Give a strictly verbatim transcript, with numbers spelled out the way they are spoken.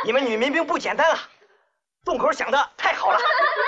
你们女民兵不简单啊，洞口想的太好了。